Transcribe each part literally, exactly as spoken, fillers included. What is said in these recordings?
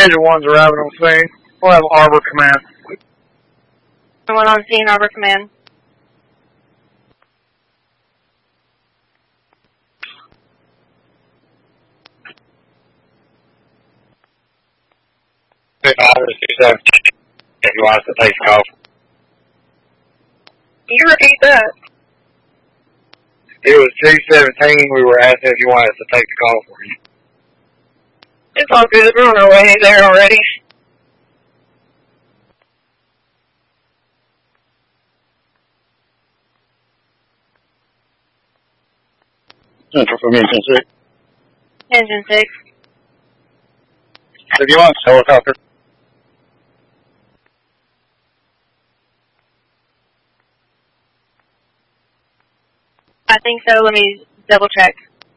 Schedule one's arriving on scene. We'll have Harbor Command. Someone on scene, Harbor Command. If you want us to take the call. Can you repeat that? It was two seventeen. We were asking if you wanted us to take the call for you. It's all good. We're on our way there already. Central from Engine six. Engine six. If you want, helicopter. I think so. Let me double check.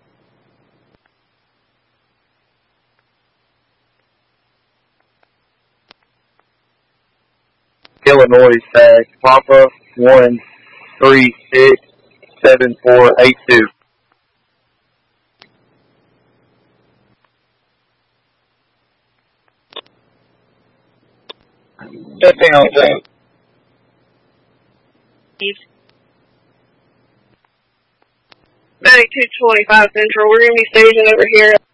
Illinois tag Papa one three six seven four eight two. Fifteen on scene. ninety-two twenty-five Central. We're going to be staging over here